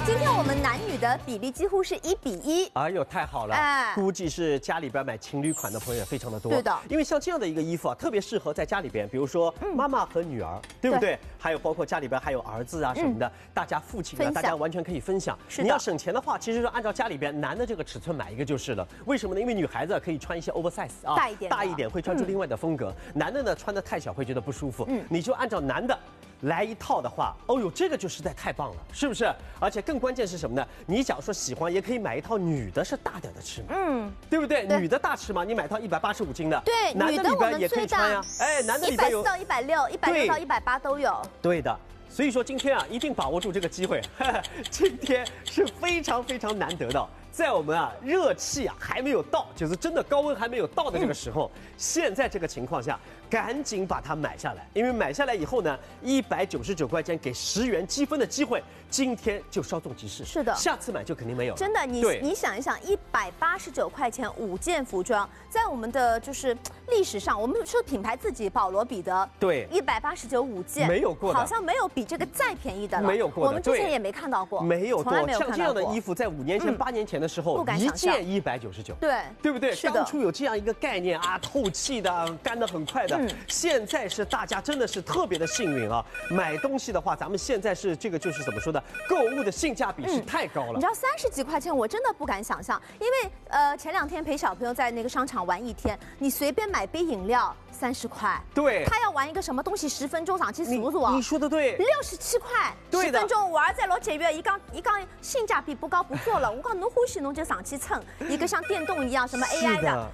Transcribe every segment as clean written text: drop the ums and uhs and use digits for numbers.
今天我们男女的比例几乎是1:1。 哎呦，太好了！ 哎估计是家里边买情侣款的朋友也非常的多。 对的， 因为像这样的一个衣服啊，特别适合在家里边，比如说妈妈和女儿，对不对？还有包括家里边还有儿子啊什么的，大家父亲啊，大家完全可以分享。 是的。 你要省钱的话，其实是按照家里边男的这个尺寸买一个就是了。为什么呢？因为女孩子可以穿一些 oversize 啊，大一点会穿出另外的风格。男的呢穿的太小会觉得不舒服。你就按照男的。来一套的话，哦呦，这个就实在太棒了，是不是？而且更关键是什么呢？你假如说喜欢，也可以买一套女的是大点的尺码，对不对？女的大尺码，你买套185斤的， 对， 男的里边也可以穿呀。哎，男的里边有 140到160、160到180都有。 对的。所以说今天啊，一定把握住这个机会。今天是非常非常难得的，在我们啊热气啊还没有到，就是真的高温还没有到的这个时候，现在这个情况下，赶紧把它买下来，因为买下来以后呢，199块钱给10元积分的机会，今天就稍纵即逝。是的，下次买就肯定没有了。 真的，你想一想，189块钱5件服装，在我们的就是历史上，我们说品牌自己保罗彼得， 对 ，189 5件， 没有过的， 好像没有比这个再便宜的了， 没有过的， 我们之前也没看到过， 没有过，像这样的衣服，在5年前、8年前的时候，一件199，对不对？ 是的， 当初有这样一个概念啊，透气的，干得很快的。现在是大家真的是特别的幸运啊！买东西的话，咱们现在是这个就是怎么说呢？购物的性价比是太高了。 你知道30几块钱，我真的不敢想象，因为前2天陪小朋友在那个商场玩1天，你随便买杯饮料30块， 对， 他要玩一个什么东西10分钟，上去数数啊！ 你说的对 ，67块，10 对的分钟，我儿子老节约，一讲性价比不高不做了，我讲侬欢喜侬就上去蹭一个像电动一样什么 AI 的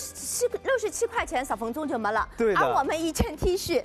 ，67块钱10分钟就没了， 对的。 而我们一件 T 恤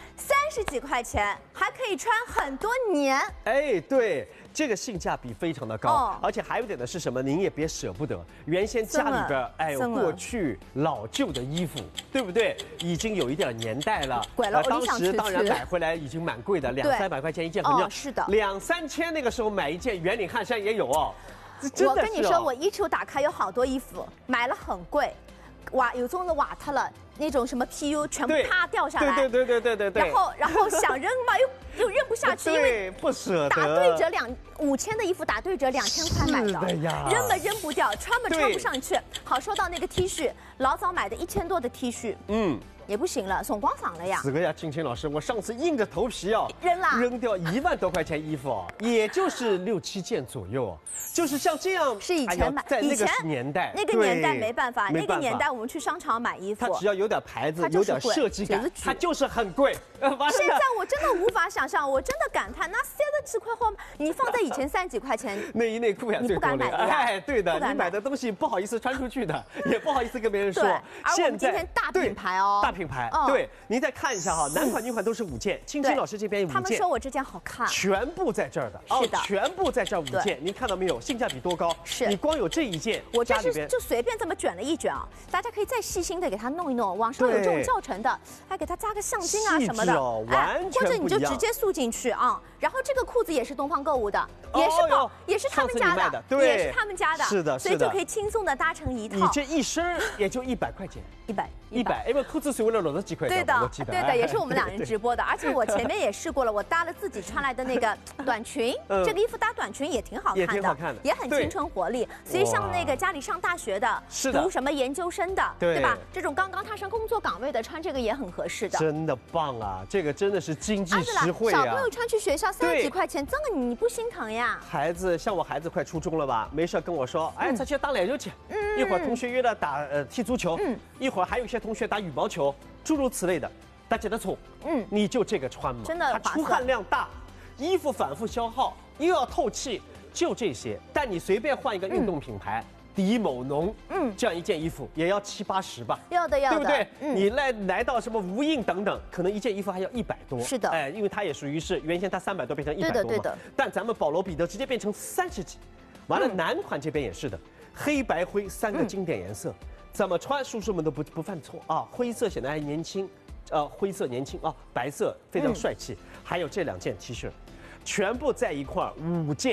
30几块钱还可以穿很多年， 哎，对。这个性价比非常的高，而且还有点的是什么？您也别舍不得，原先家里边哎呦过去老旧的衣服，对不对？已经有一点年代了，当时当然买回来已经蛮贵的，200、300块钱一件，很正。 是的 ，2、3千那个时候买一件圆领汗衫也有哦。 我跟你说，我衣橱打开有好多衣服，买了很贵，有种是瓦特了。那种什么 PU 全部啪掉下来， 对。 然后想扔嘛，又扔不下去，因为不舍得。 打对折5000的衣服打对折2000块买的，扔嘛扔不掉，穿嘛穿不上去。好，说到那个 T 恤，老早买的1000多的 T 恤，也不行了，送光赏了呀。 死个呀，青青老师，我上次硬着头皮扔掉1万多块钱衣服也就是6、7件左右就是像这样。 是以前买， 在那个年代， 那个年代没办法，那个年代我们去商场买衣服， 它只要有点牌子，有点设计感，它就是很贵。 现在我真的无法想象，我真的感叹，那30几块货，你放在以前30几块钱， 内衣内裤呀， 你不敢买的呀。 哎，对的，你买的东西不好意思穿出去的，也不好意思跟别人说。 而我们今天大品牌哦， 大品牌，对，您再看一下哈，男款女款都是5件，青青老师这边5件， 他们说我这件好看， 全部在这儿的， 是的， 全部在这5件，您看到没有？性价比多高？ 是你光有这一件， 我这是就随便这么卷了一卷啊，大家可以再细心的给它弄一弄，网上有这种教程的，还给它扎个项巾啊什么的，或者你就直接束进去啊。然后这个裤子也是东方购物的，也是他们家的，也是他们家的， 是的， 所以就可以轻松的搭成一套。 你这一身也就100块钱 ，100， 因为裤子是为了60几块钱， 对的，也是我们2人直播的，而且我前面也试过了，我搭了自己穿来的那个短裙，这个衣服搭短裙也挺好看的，也很青春活力。所以像那个家里上大学的，读什么研究生的，对吧？这种刚刚踏上工作岗位的，穿这个也很合适的。 真的棒啊，这个真的是经济实惠啊！ 小朋友穿去学校30几块钱，这个你不心疼呀？ 像我孩子快初中了吧，没事跟我说，哎，出去打篮球去，一会儿同学约了踢足球，一会儿还有一些同学打羽毛球，诸如此类的，大家的错，你就这个穿嘛， 真的， 它出汗量大，衣服反复消耗，又要透气，就这些。但你随便换一个运动品牌。迪某农，这样一件衣服也要70、80吧？ 要的， 对不对？你来到什么无印等等，可能一件衣服还要100多。 是的， 哎，因为它也属于是原先它300多变成100多嘛。对的。但咱们保罗彼得直接变成30几，完了男款这边也是的，黑白灰3个经典颜色，怎么穿叔叔们都不犯错啊！灰色显得还年轻，灰色年轻啊，白色非常帅气。还有这2件 T 恤，全部在一块儿5件。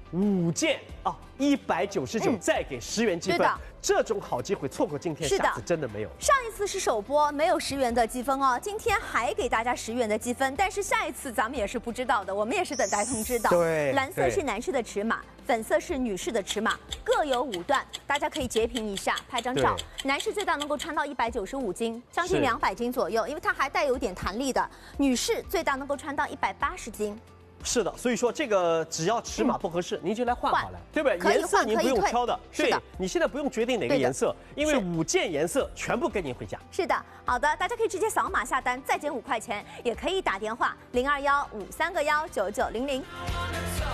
5件啊，199，再给10元积分。这种好机会错过今天，下次真的没有。 上一次是首播，没有10元的积分哦，今天还给大家10元的积分，但是下一次咱们也是不知道的，我们也是等待通知的。 对， 蓝色是男士的尺码，粉色是女士的尺码，各有5段，大家可以截屏一下，拍张照。男士最大能够穿到195斤，将近200斤左右，因为它还带有点弹力的。女士最大能够穿到180斤。 是的，所以说这个只要尺码不合适，您就来换好了，对不对？颜色您不用挑的，对，你现在不用决定哪个颜色，因为5件颜色全部跟您回家。 是的，好的，大家可以直接扫码下单，再减5块钱，也可以打电话0215319900。